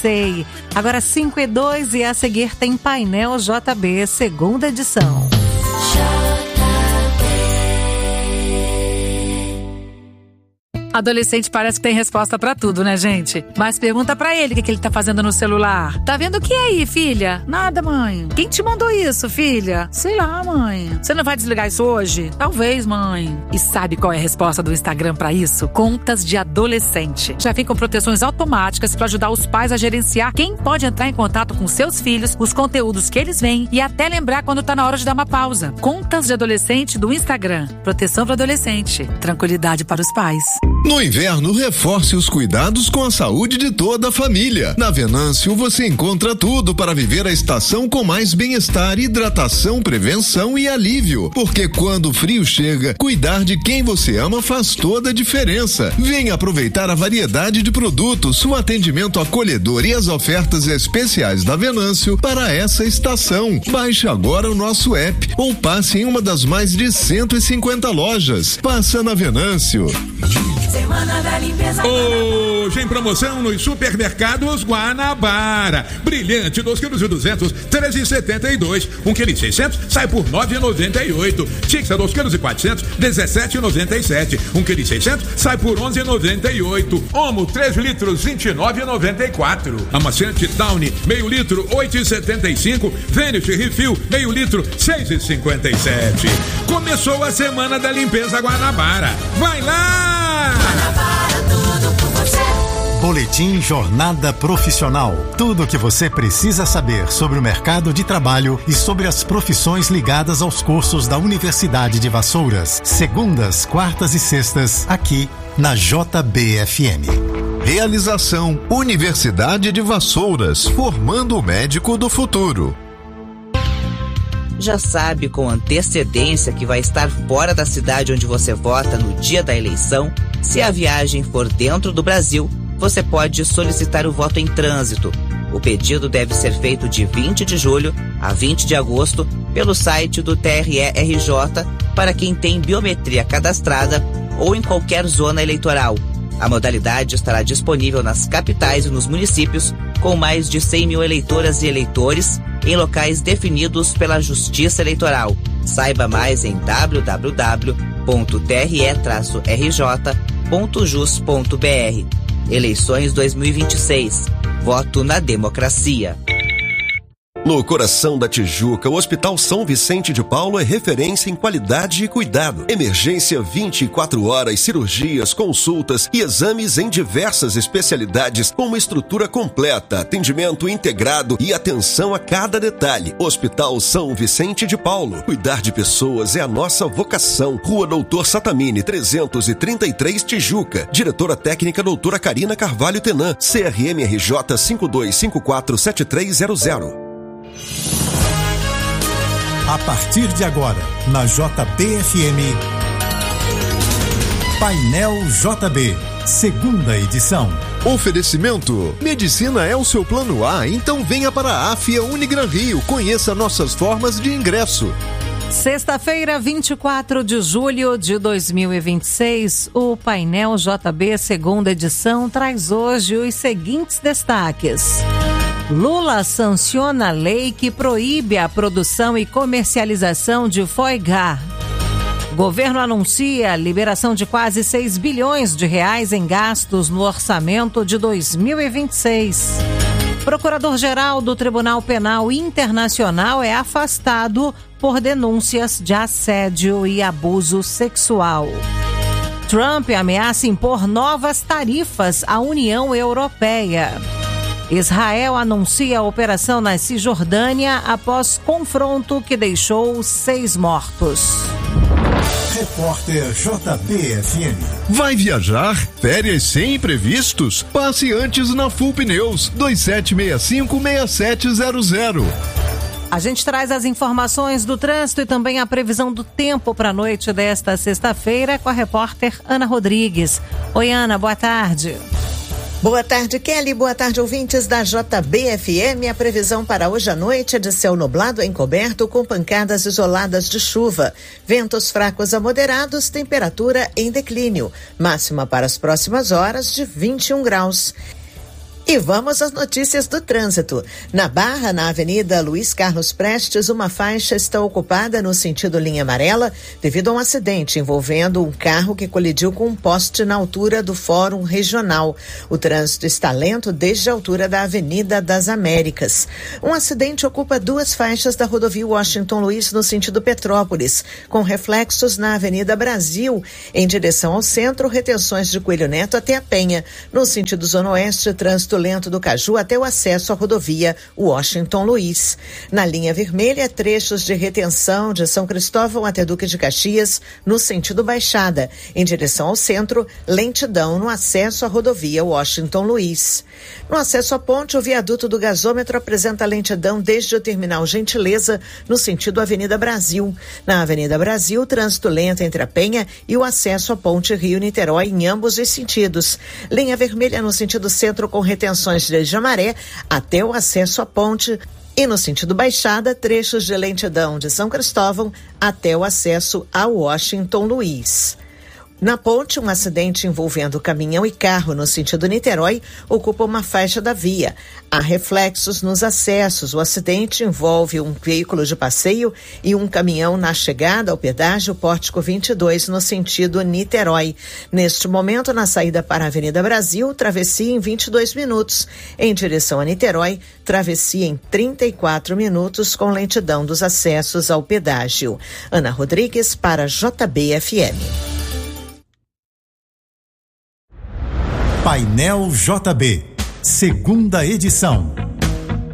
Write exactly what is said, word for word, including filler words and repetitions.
C. Agora cinco e dois e a seguir tem Painel J B, segunda edição. Adolescente parece que tem resposta pra tudo, né, gente? Mas pergunta pra ele o que, que ele tá fazendo no celular. Tá vendo o que aí, filha? Nada, mãe. Quem te mandou isso, filha? Sei lá, mãe. Você não vai desligar isso hoje? Talvez, mãe. E sabe qual é a resposta do Instagram pra isso? Contas de adolescente. Já vem com proteções automáticas pra ajudar os pais a gerenciar quem pode entrar em contato com seus filhos, os conteúdos que eles veem e até lembrar quando tá na hora de dar uma pausa. Contas de adolescente do Instagram. Proteção para adolescente. Tranquilidade para os pais. No inverno, reforce os cuidados com a saúde de toda a família. Na Venâncio, você encontra tudo para viver a estação com mais bem-estar, hidratação, prevenção e alívio. Porque quando o frio chega, cuidar de quem você ama faz toda a diferença. Venha aproveitar a variedade de produtos, o atendimento acolhedor e as ofertas especiais da Venâncio para essa estação. Baixe agora o nosso app ou passe em uma das mais de cento e cinquenta lojas. Passa na Venâncio. Semana da Limpeza. Hoje em promoção nos supermercados Guanabara. Brilhante, dois quilos e duzentos, treze e setenta e dois. um quilo e seiscentos sai por nove e noventa e oito. Tixa, dois quilos e quatrocentos, dezessete e noventa e sete. um quilo e seiscentos sai por onze e noventa e oito. Omo, três litros, vinte e nove e noventa e quatro. Amaciante Downy, meio litro, oito e setenta e cinco. Vênus Refil, meio litro, seis e cinquenta e sete. Começou a Semana da Limpeza Guanabara. Vai lá! Guanabara, tudo por você. Boletim Jornada Profissional. Tudo o que você precisa saber sobre o mercado de trabalho e sobre as profissões ligadas aos cursos da Universidade de Vassouras. Segundas, quartas e sextas, aqui na J B F M. Realização Universidade de Vassouras, formando o médico do futuro. Já sabe com antecedência que vai estar fora da cidade onde você vota no dia da eleição? Se a viagem for dentro do Brasil, você pode solicitar o voto em trânsito. O pedido deve ser feito de vinte de julho a vinte de agosto pelo site do T R E R J para quem tem biometria cadastrada ou em qualquer zona eleitoral. A modalidade estará disponível nas capitais e nos municípios com mais de cem mil eleitoras e eleitores em locais definidos pela Justiça Eleitoral. Saiba mais em w w w ponto t r e r j ponto jus ponto b r. Eleições dois mil e vinte e seis. Voto na democracia. No coração da Tijuca, o Hospital São Vicente de Paulo é referência em qualidade e cuidado. Emergência vinte e quatro horas, cirurgias, consultas e exames em diversas especialidades com uma estrutura completa, atendimento integrado e atenção a cada detalhe. Hospital São Vicente de Paulo. Cuidar de pessoas é a nossa vocação. Rua Doutor Satamini, trezentos e trinta e três, Tijuca. Diretora técnica doutora Karina Carvalho Tenan. C R M R J cinco dois cinco quatro sete três zero zero. A partir de agora, na J B F M, Painel J B, segunda edição. Oferecimento: Medicina é o seu plano A, então venha para a Afia Unigran Rio, conheça nossas formas de ingresso. Sexta-feira, vinte e quatro de julho de dois mil e vinte e seis, o Painel J B, segunda edição, traz hoje os seguintes destaques. Lula sanciona a lei que proíbe a produção e comercialização de foie gras. Governo anuncia a liberação de quase seis bilhões de reais em gastos no orçamento de dois mil e vinte e seis. Procurador-geral do Tribunal Penal Internacional é afastado por denúncias de assédio e abuso sexual. Trump ameaça impor novas tarifas à União Europeia. Israel anuncia a operação na Cisjordânia após confronto que deixou seis mortos. Repórter J B F M. Vai viajar? Férias sem imprevistos? Passe antes na Full Pneus, dois sete seis cinco, seis sete zero zero. A gente traz as informações do trânsito e também a previsão do tempo para a noite desta sexta-feira com a repórter Ana Rodrigues. Oi, Ana, boa tarde. Boa tarde, Kelly. Boa tarde, ouvintes da J B F M. A previsão para hoje à noite é de céu nublado encoberto com pancadas isoladas de chuva. Ventos fracos a moderados, temperatura em declínio. Máxima para as próximas horas de vinte e um graus. E vamos às notícias do trânsito. Na Barra, na Avenida Luiz Carlos Prestes, uma faixa está ocupada no sentido linha amarela devido a um acidente envolvendo um carro que colidiu com um poste na altura do Fórum Regional. O trânsito está lento desde a altura da Avenida das Américas. Um acidente ocupa duas faixas da rodovia Washington Luiz no sentido Petrópolis, com reflexos na Avenida Brasil, em direção ao centro, retenções de Coelho Neto até a Penha. No sentido Zona Oeste, trânsito lento do Caju até o acesso à rodovia Washington Luiz. Na linha vermelha, trechos de retenção de São Cristóvão até Duque de Caxias, no sentido Baixada. Em direção ao centro, lentidão no acesso à rodovia Washington Luiz. No acesso à ponte, o viaduto do gasômetro apresenta lentidão desde o terminal Gentileza, no sentido Avenida Brasil. Na Avenida Brasil, trânsito lento entre a Penha e o acesso à ponte Rio-Niterói em ambos os sentidos. Linha vermelha no sentido centro com retenção Tensões de Jamaré até o acesso à ponte e no sentido Baixada, trechos de lentidão de São Cristóvão até o acesso a Washington Luiz. Na ponte, um acidente envolvendo caminhão e carro no sentido Niterói ocupa uma faixa da via. Há reflexos nos acessos. O acidente envolve um veículo de passeio e um caminhão na chegada ao pedágio Pórtico vinte e dois no sentido Niterói. Neste momento, na saída para a Avenida Brasil, travessia em vinte e dois minutos. Em direção a Niterói, travessia em trinta e quatro minutos com lentidão dos acessos ao pedágio. Ana Rodrigues para J B F M. Painel J B, segunda edição.